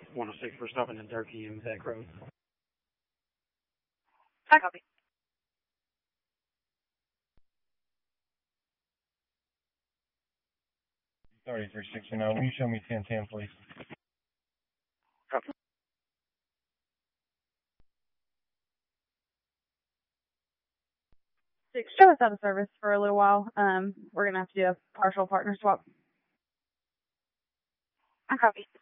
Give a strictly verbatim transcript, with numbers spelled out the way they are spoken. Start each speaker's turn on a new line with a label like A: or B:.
A: one oh six, we're stopping in Turkey and Zach Road.
B: I copy.
C: thirty-three sixty-nine, will you show me ten ten, please?
B: Copy. Six, show us out of service for a little while. Um, we're going to have to do a partial partner swap. I copy.